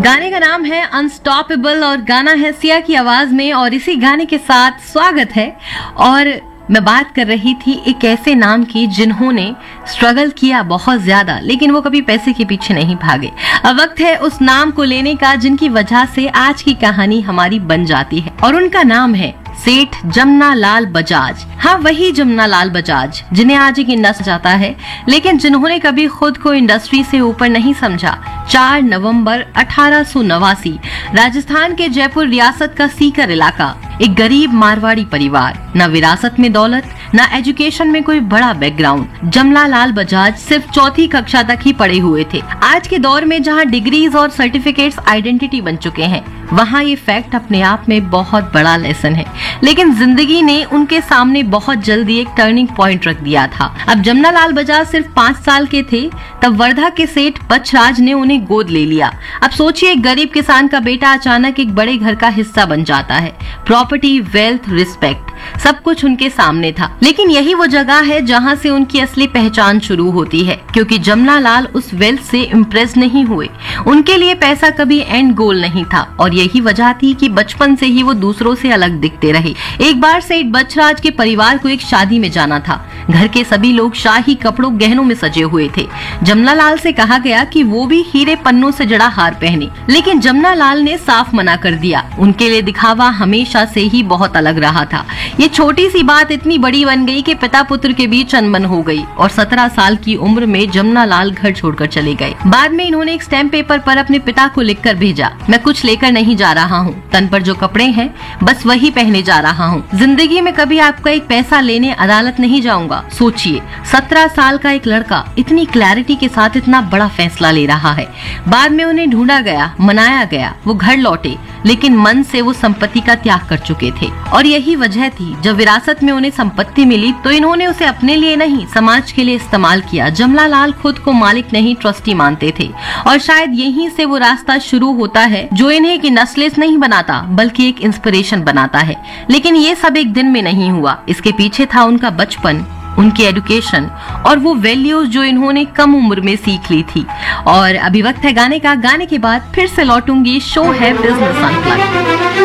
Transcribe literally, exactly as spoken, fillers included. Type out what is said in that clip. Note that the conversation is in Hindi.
गाने का नाम है अनस्टॉपेबल और गाना है सिया की आवाज में। और इसी गाने के साथ स्वागत है। और मैं बात कर रही थी एक ऐसे नाम की जिन्होंने स्ट्रगल किया बहुत ज्यादा, लेकिन वो कभी पैसे के पीछे नहीं भागे। अब वक्त है उस नाम को लेने का जिनकी वजह से आज की कहानी हमारी बन जाती है, और उनका नाम है सेठ जमना लाल बजाज। हाँ, वही जमना लाल बजाज जिन्हें आज एक इंडस्ट्री जाता है, लेकिन जिन्होंने कभी खुद को इंडस्ट्री से ऊपर नहीं समझा। चार नवंबर अठारह सौ नवासी, राजस्थान के जयपुर रियासत का सीकर इलाका, एक गरीब मारवाड़ी परिवार, न विरासत में दौलत, न एजुकेशन में कोई बड़ा बैकग्राउंड। जमना लाल बजाज सिर्फ चौथी कक्षा तक ही पढ़े हुए थे। आज के दौर में जहाँ डिग्रीज और सर्टिफिकेट्स आइडेंटिटी बन चुके हैं, वहाँ ये फैक्ट अपने आप में बहुत बड़ा लेसन है। लेकिन जिंदगी ने उनके सामने बहुत जल्दी एक टर्निंग पॉइंट रख दिया था। अब जमना लाल बजाज सिर्फ पाँच साल के थे तब वर्धा के सेठ बचराज ने उन्हें गोद ले लिया। अब सोचिए, एक गरीब किसान का बेटा अचानक एक बड़े घर का हिस्सा बन जाता है। प्रॉपर्टी, वेल्थ, रिस्पेक्ट, सब कुछ उनके सामने था। लेकिन यही वो जगह है जहाँ से उनकी असली पहचान शुरू होती है, क्योंकि जमना लाल उस वेल्थ से इम्प्रेस नहीं हुए। उनके लिए पैसा कभी एंड गोल नहीं था, और यही वजह थी कि बचपन से ही वो दूसरों से अलग दिखते रहे। एक बार सेठ बचराज के परिवार को एक शादी में जाना था। घर के सभी लोग शाही कपड़ों गहनों में सजे हुए थे। जमना लाल से कहा गया कि वो भी हीरे पन्नों से जड़ा हार पहने, लेकिन जमना लाल ने साफ मना कर दिया। उनके लिए दिखावा हमेशा से ही बहुत अलग रहा था। ये छोटी सी बात इतनी बड़ी बन गई कि पिता पुत्र के बीच अनबन हो गई, और सत्रह साल की उम्र में जमना लाल घर छोड़कर चले गए। बाद में इन्होंने एक स्टैम्प पेपर पर अपने पिता को लिखकर भेजा, मैं कुछ लेकर नहीं जा रहा हूँ, तन पर जो कपड़े हैं बस वही पहने जा रहा हूँ। जिंदगी में कभी आपका एक पैसा लेने अदालत नहीं जाऊंगा। सोचिए, सत्रह साल का एक लड़का इतनी क्लैरिटी के साथ इतना बड़ा फैसला ले रहा है। बाद में उन्हें ढूंढा गया, मनाया गया, वो घर लौटे, लेकिन मन से वो संपत्ति का त्याग कर चुके थे। और यही वजह थी, जब विरासत में उन्हें संपत्ति मिली तो इन्होंने उसे अपने लिए नहीं, समाज के लिए इस्तेमाल किया। जमना लाल खुद को मालिक नहीं, ट्रस्टी मानते थे, और शायद यहीं से वो रास्ता शुरू होता है जो इन्हें एक इंडस्ट्रियलिस्ट नहीं बनाता, बल्कि एक इंस्पिरेशन बनाता है। लेकिन ये सब एक दिन में नहीं हुआ। इसके पीछे था उनका बचपन, उनकी एजुकेशन, और वो वैल्यूज जो इन्होंने कम उम्र में सीख ली थी। और अभी वक्त है गाने का। गाने के बाद फिर से लौटूंगी। शो है बिजनेस अनप्लग्ड।